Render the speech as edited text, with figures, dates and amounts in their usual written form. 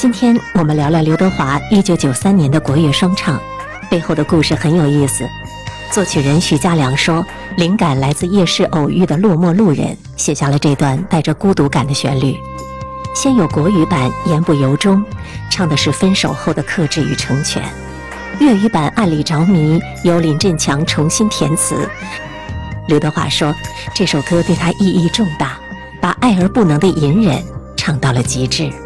今天我们聊聊刘德华1993年的国乐双唱，背后的故事很有意思。作曲人徐嘉良说，灵感来自夜市偶遇的落寞路人，写下了这段带着孤独感的旋律。先有国语版《言不由衷》，唱的是分手后的克制与成全；粤语版《暗里着迷》由林振强重新填词。刘德华说，这首歌对他意义重大，把爱而不能的隐忍唱到了极致。